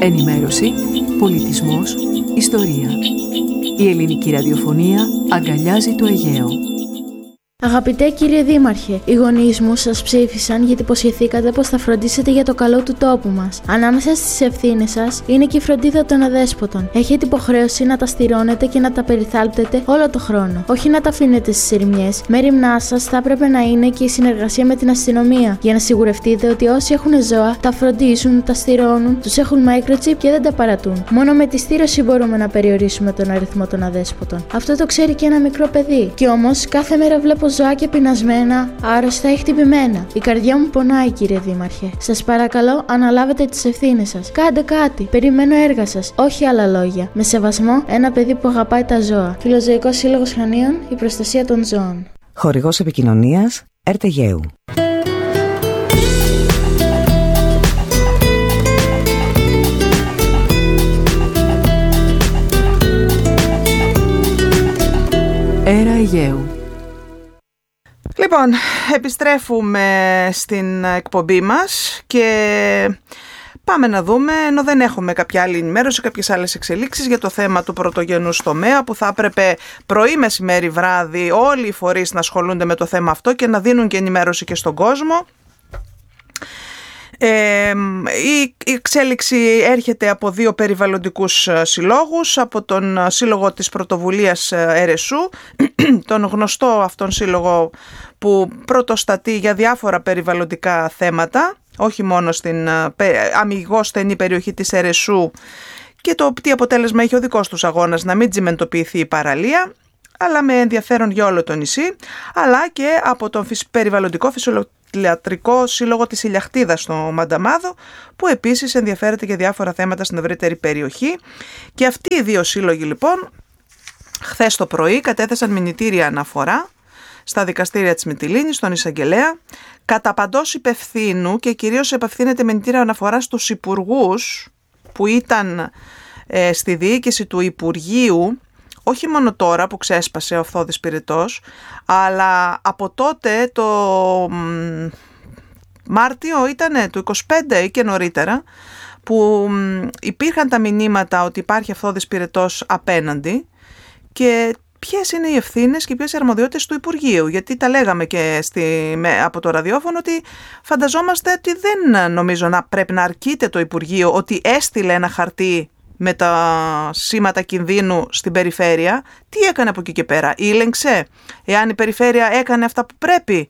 Ενημέρωση, πολιτισμός, ιστορία. Η ελληνική ραδιοφωνία αγκαλιάζει το Αιγαίο. Αγαπητέ κύριε Δήμαρχε, οι γονείς μου σας ψήφισαν γιατί υποσχεθήκατε πως θα φροντίσετε για το καλό του τόπου μας. Ανάμεσα στις ευθύνες σας είναι και η φροντίδα των αδέσποτων. Έχετε υποχρέωση να τα στηρώνετε και να τα περιθάλπτετε όλο το χρόνο. Όχι να τα αφήνετε στις ερημιές. Μέριμνά σας θα έπρεπε να είναι και η συνεργασία με την αστυνομία. Για να σιγουρευτείτε ότι όσοι έχουν ζώα τα φροντίζουν, τα στηρώνουν, τους έχουν microchip και δεν τα παρατούν. Μόνο με τη στήρωση μπορούμε να περιορίσουμε τον αριθμό των αδέσποτων. Αυτό το ξέρει και ένα μικρό παιδί. Κι όμως κάθε μέρα βλέπω ζωάκια πεινασμένα, άρρωστα ή χτυπημένα. Η καρδιά μου πονάει, κύριε Δήμαρχε. Σας παρακαλώ, αναλάβετε τις ευθύνες σας. Κάντε κάτι. Περιμένω έργα σας. Όχι άλλα λόγια. Με σεβασμό, ένα παιδί που αγαπάει τα ζώα. Φιλοζωικός Σύλλογος Χανίων, η προστασία των ζώων. Χορηγός επικοινωνίας, Αιγαίου. Αιγαίου. Λοιπόν, επιστρέφουμε στην εκπομπή μας και πάμε να δούμε, ενώ δεν έχουμε κάποια άλλη ενημέρωση, κάποιες άλλες εξελίξεις για το θέμα του πρωτογενούς τομέα, που θα έπρεπε πρωί, μεσημέρι, βράδυ όλοι οι φορείς να ασχολούνται με το θέμα αυτό και να δίνουν και ενημέρωση και στον κόσμο. Η εξέλιξη έρχεται από δύο περιβαλλοντικούς συλλόγους, από τον Σύλλογο της Πρωτοβουλίας ΕΡΕΣΟΥ, τον γνωστό αυτόν σύλλογο που πρωτοστατεί για διάφορα περιβαλλοντικά θέματα, όχι μόνο στην αμιγώς στενή περιοχή της ΕΡΕΣΟΥ, και το τι αποτέλεσμα έχει ο δικός τους αγώνας να μην τσιμεντοποιηθεί η παραλία, αλλά με ενδιαφέρον για όλο το νησί, αλλά και από τον περιβαλλοντικό φυσιολατρικό σύλλογο της Ηλιαχτίδας στο Μανταμάδο, που επίσης ενδιαφέρεται για διάφορα θέματα στην ευρύτερη περιοχή. Και αυτοί οι δύο σύλλογοι λοιπόν χθες το πρωί κατέθεσαν μηνυτήρια αναφορά στα δικαστήρια της Μυτιλήνης, στον Εισαγγελέα, κατά παντός υπευθύνου, και κυρίως επευθύνεται μηνυτήρια αναφορά στους υπουργούς που ήταν στη διοίκηση του Υπουργείου, όχι μόνο τώρα που ξέσπασε ο Αυθόδης Πυρετός, αλλά από τότε το Μάρτιο ήτανε, το 25 ή και νωρίτερα, που υπήρχαν τα μηνύματα ότι υπάρχει Αυθόδης Πυρετός απέναντι, και ποιες είναι οι ευθύνες και ποιες οι αρμοδιότητες του Υπουργείου. Γιατί τα λέγαμε και από το ραδιόφωνο ότι φανταζόμαστε ότι δεν νομίζω να πρέπει να αρκείται το Υπουργείο ότι έστειλε ένα χαρτί με τα σήματα κινδύνου στην περιφέρεια. Τι έκανε από εκεί και πέρα? Ήλεγξε εάν η περιφέρεια έκανε αυτά που πρέπει,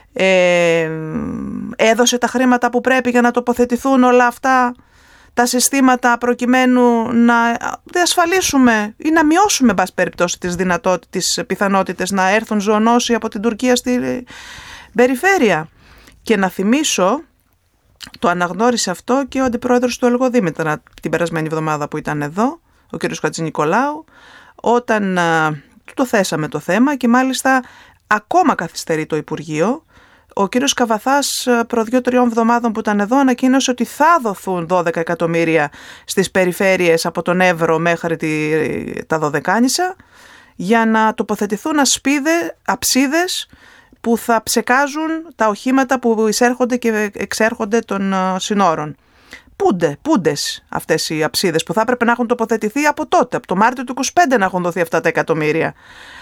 έδωσε τα χρήματα που πρέπει για να τοποθετηθούν όλα αυτά τα συστήματα, προκειμένου να διασφαλίσουμε ή να μειώσουμε, εν πάση περιπτώσει, τις πιθανότητες να έρθουν ζωονόσοι από την Τουρκία στην περιφέρεια. Και να θυμίσω, το αναγνώρισε αυτό και ο αντιπρόεδρος του Ελγοδήμητρα την περασμένη εβδομάδα που ήταν εδώ, ο κ. Χατζηνικολάου, όταν το θέσαμε το θέμα, και μάλιστα ακόμα καθυστερεί το Υπουργείο. Ο κύριος Καβαθάς προ 2-3 εβδομάδων που ήταν εδώ ανακοίνωσε ότι θα δοθούν 12 εκατομμύρια στις περιφέρειες από τον Εύρο μέχρι τα Δωδεκάνησα για να τοποθετηθούν αψίδες που θα ψεκάζουν τα οχήματα που εισέρχονται και εξέρχονται των συνόρων. Πούντες αυτές οι αψίδες που θα έπρεπε να έχουν τοποθετηθεί από τότε, από το Μάρτιο του 25 να έχουν δοθεί αυτά τα εκατομμύρια.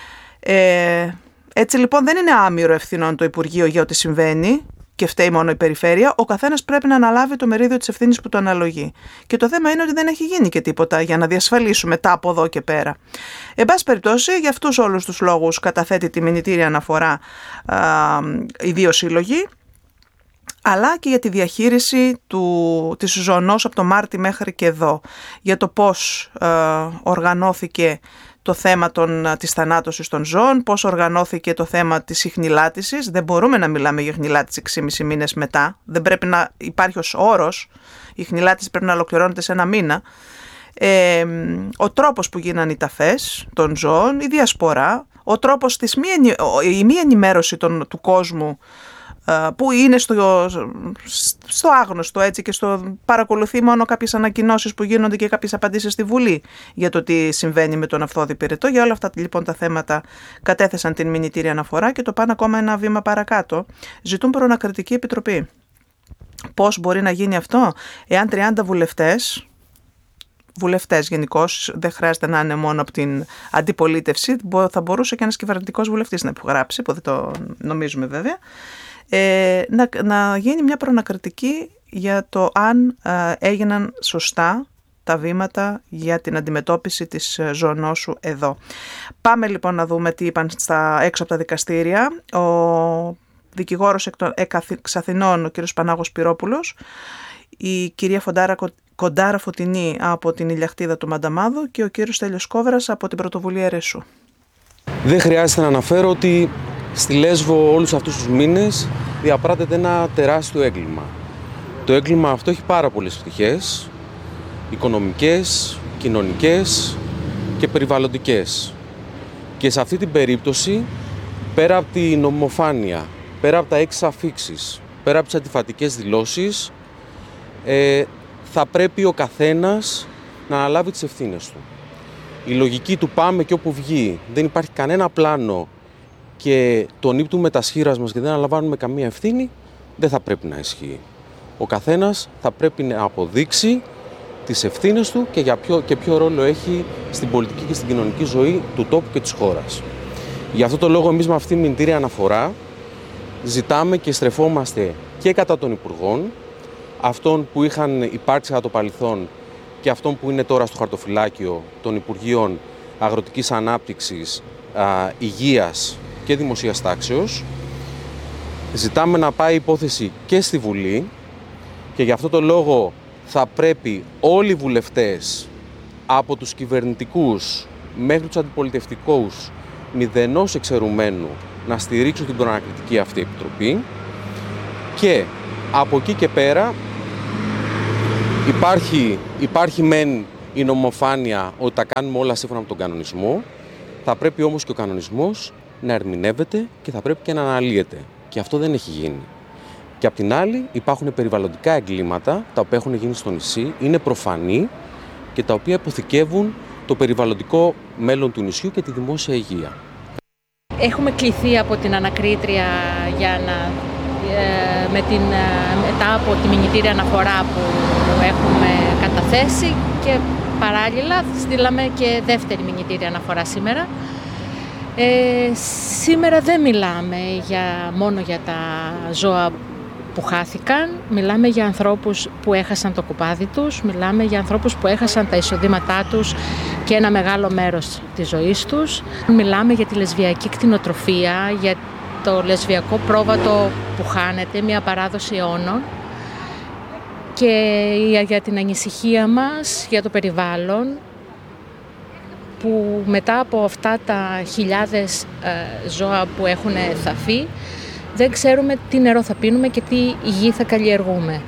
Έτσι λοιπόν δεν είναι άμυρο ευθυνών το Υπουργείο για ό,τι συμβαίνει και φταίει μόνο η περιφέρεια. Ο καθένας πρέπει να αναλάβει το μερίδιο της ευθύνης που του αναλογεί. Και το θέμα είναι ότι δεν έχει γίνει και τίποτα για να διασφαλίσουμε τα από εδώ και πέρα. Εν πάση περιπτώσει, για αυτούς όλους τους λόγους καταθέτει τη μηνυτήρια αναφορά οι δύο σύλλογοι, αλλά και για τη διαχείριση της ζωονός από το Μάρτι μέχρι και εδώ, για το πώς οργανώθηκε το θέμα της θανάτωσης των ζώων, πώς οργανώθηκε το θέμα της ιχνηλάτησης. Δεν μπορούμε να μιλάμε για ιχνηλάτηση 6,5 μήνες μετά. Δεν πρέπει να υπάρχει ως όρος. Η ιχνηλάτηση πρέπει να ολοκληρώνεται σε 1 μήνα. Ο τρόπος που γίνανε οι ταφές των ζώων, η διασπορά, ο τρόπος η μη ενημέρωση του κόσμου, που είναι στο άγνωστο, έτσι, και παρακολουθεί μόνο κάποιες ανακοινώσεις που γίνονται και κάποιες απαντήσεις στη Βουλή για το τι συμβαίνει με τον Αυθόδη Πυρετό. Για όλα αυτά λοιπόν τα θέματα κατέθεσαν την μηνυτήρια αναφορά και το πάνε ακόμα ένα βήμα παρακάτω. Ζητούν προανακριτική επιτροπή. Πώς μπορεί να γίνει αυτό εάν 30 βουλευτές βουλευτές γενικώς, δεν χρειάζεται να είναι μόνο από την αντιπολίτευση, θα μπορούσε και ένας κυβερνητικός βουλευτής να υπογράψει, που δεν το νομίζουμε βέβαια, να γίνει μια προανακριτική για το αν έγιναν σωστά τα βήματα για την αντιμετώπιση της ζωονόσου εδώ. Πάμε λοιπόν να δούμε τι είπαν έξω από τα δικαστήρια. Ο δικηγόρος εξ Αθηνών, ο κύριος Πανάγος Πυρόπουλος, η κυρία Κοντάρα Φωτεινή από την Ηλιακτίδα του Μανταμάδου και ο κύριος Στέλιος Κόβρας από την Πρωτοβουλία Ερεσού. Δεν χρειάζεται να αναφέρω ότι στη Λέσβο όλους αυτούς τους μήνες διαπράττεται ένα τεράστιο έγκλημα. Το έγκλημα αυτό έχει πάρα πολλές πτυχές, οικονομικές, κοινωνικές και περιβαλλοντικές. Και σε αυτή την περίπτωση, πέρα από την νομιμοφάνεια, πέρα από τα 6 αφίξεις, πέρα από τις αντιφατικές δηλώσεις, θα πρέπει ο καθένας να αναλάβει τις ευθύνες του. Η λογική του πάμε και όπου βγει, δεν υπάρχει κανένα πλάνο και τον ύπτουμε τα σχήρας μας και δεν αναλαμβάνουμε καμία ευθύνη, δεν θα πρέπει να ισχύει. Ο καθένας θα πρέπει να αποδείξει τις ευθύνες του και ποιο ρόλο έχει στην πολιτική και στην κοινωνική ζωή του τόπου και της χώρας. Γι' αυτό το λόγο εμείς με αυτή τη μηνυτήρια αναφορά ζητάμε και στρεφόμαστε και κατά των Υπουργών, αυτών που είχαν υπάρξει κατά το παρελθόν και αυτών που είναι τώρα στο χαρτοφυλάκιο των Υπουργείων Αγροτικής Ανάπτυξης, Υγείας και Δημοσίας Τάξεως. Ζητάμε να πάει η υπόθεση και στη Βουλή και γι' αυτό το λόγο θα πρέπει όλοι οι βουλευτές, από τους κυβερνητικούς μέχρι τους αντιπολιτευτικούς, μηδενός εξαιρουμένου, να στηρίξουν την προανακριτική αυτή επιτροπή. Και από εκεί και πέρα υπάρχει μεν η νομοφάνεια ότι τα κάνουμε όλα σύμφωνα με τον κανονισμό, θα πρέπει όμως και ο κανονισμός να ερμηνεύεται και θα πρέπει και να αναλύεται. Και αυτό δεν έχει γίνει. Και απ' την άλλη υπάρχουν περιβαλλοντικά εγκλήματα τα οποία έχουν γίνει στο νησί, είναι προφανή και τα οποία υποθηκεύουν το περιβαλλοντικό μέλλον του νησιού και τη δημόσια υγεία. Έχουμε κληθεί από την ανακρίτρια για να, μετά από τη μηνυτήρια αναφορά που έχουμε καταθέσει και παράλληλα στείλαμε και δεύτερη μηνυτήρια αναφορά σήμερα. Σήμερα δεν μιλάμε μόνο για τα ζώα που χάθηκαν, μιλάμε για ανθρώπους που έχασαν το κουπάδι τους, μιλάμε για ανθρώπους που έχασαν τα εισοδήματά τους και ένα μεγάλο μέρος της ζωής τους. Μιλάμε για τη λεσβιακή κτηνοτροφία, για το λεσβιακό πρόβατο που χάνεται, μια παράδοση αιώνων και για την ανησυχία μας για το περιβάλλον που μετά από αυτά τα χιλιάδες ζώα που έχουν θαθεί δεν ξέρουμε τι νερό θα πίνουμε και τι γη θα καλλιεργούμε.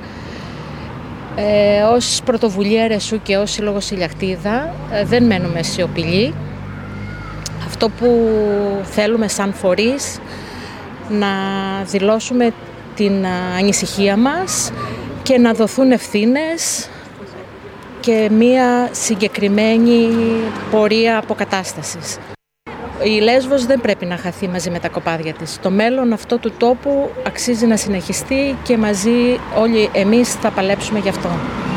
Ως Πρωτοβουλία Ερεσού και ως Σύλλογος Ηλιακτίδα δεν μένουμε σιωπηλοί. Αυτό που θέλουμε σαν φορείς να δηλώσουμε την ανησυχία μας και να δοθούν ευθύνες και μία συγκεκριμένη πορεία αποκατάστασης. Η Λέσβος δεν πρέπει να χαθεί μαζί με τα κοπάδια της. Το μέλλον αυτό του τόπου αξίζει να συνεχιστεί και μαζί όλοι εμείς θα παλέψουμε γι' αυτό.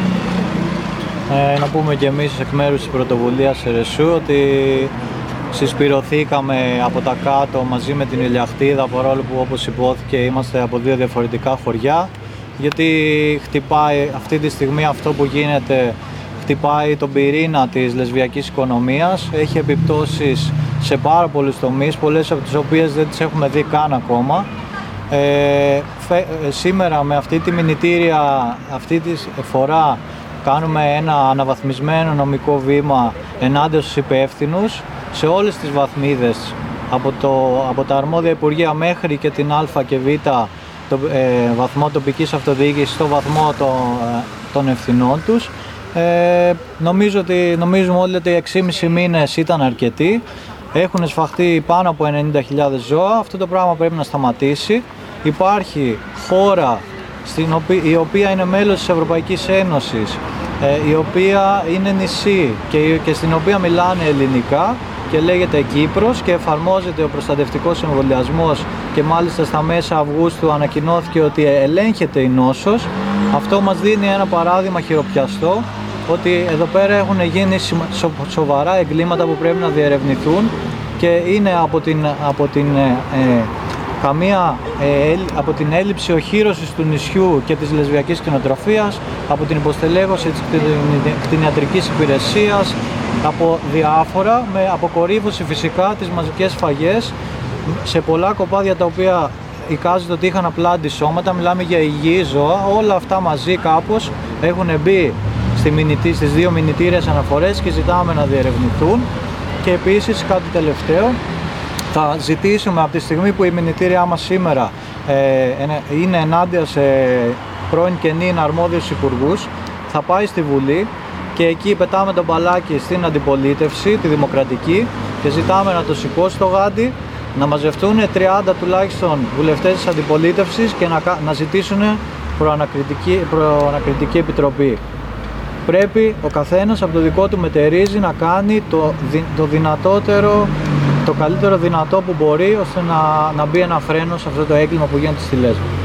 Να πούμε και εμείς εκ μέρους της Πρωτοβουλίας Ερεσού ότι συσπηρωθήκαμε από τα κάτω μαζί με την Ηλιακτίδα, παρόλο που όπως υπόθηκε είμαστε από 2 διαφορετικά χωριά, γιατί χτυπάει αυτή τη στιγμή αυτό που γίνεται, χτυπάει τον πυρήνα της λεσβιακής οικονομίας, έχει επιπτώσεις σε πάρα πολλούς τομείς, πολλές από τις οποίες δεν τις έχουμε δει καν ακόμα. Σήμερα με αυτή τη μηνυτήρια, αυτή τη φορά κάνουμε ένα αναβαθμισμένο νομικό βήμα ενάντια στους υπεύθυνους σε όλες τις βαθμίδες, από τα αρμόδια υπουργεία μέχρι και την Α και Β βαθμό τοπικής αυτοδιοίκησης στο βαθμό των ευθυνών τους. Νομίζουμε όλοι ότι 6,5 μήνες ήταν αρκετοί. Έχουν σφαχτεί πάνω από 90.000 ζώα. Αυτό το πράγμα πρέπει να σταματήσει. Υπάρχει χώρα η οποία είναι μέλος της Ευρωπαϊκής Ένωσης, η οποία είναι νησί και στην οποία μιλάνε ελληνικά και λέγεται Κύπρος και εφαρμόζεται ο προστατευτικός εμβολιασμός και μάλιστα στα μέσα Αυγούστου ανακοινώθηκε ότι ελέγχεται η νόσος. Αυτό μας δίνει ένα παράδειγμα χειροπιαστό ότι εδώ πέρα έχουν γίνει σοβαρά εγκλήματα που πρέπει να διερευνηθούν και είναι από την έλλειψη οχύρωσης του νησιού και της λεσβιακής κτηνοτροφίας, από την υποστελέχωση της κτηνιατρικής υπηρεσίας, από διάφορα, με αποκορύφωση φυσικά τις μαζικές σφαγές σε πολλά κοπάδια τα οποία εικάζεται ότι είχαν απλά αντισώματα, μιλάμε για υγιή ζώα, όλα αυτά μαζί κάπως έχουν μπει στις δύο μηνυτήριες αναφορές και ζητάμε να διερευνηθούν. Και επίσης κάτι τελευταίο, θα ζητήσουμε από τη στιγμή που η μηνυτήριά μας σήμερα είναι ενάντια σε πρώην και νυν αρμόδιους υπουργούς, θα πάει στη Βουλή και εκεί πετάμε τον μπαλάκι στην αντιπολίτευση, τη δημοκρατική, και ζητάμε να το σηκώσει το γάντι, να μαζευτούν 30 τουλάχιστον βουλευτές της αντιπολίτευσης και να ζητήσουν προανακριτική επιτροπή. Πρέπει ο καθένας από το δικό του μετερίζει να κάνει το καλύτερο δυνατό που μπορεί, ώστε να μπει ένα φρένο σε αυτό το έγκλημα που γίνεται στη Λέσβο.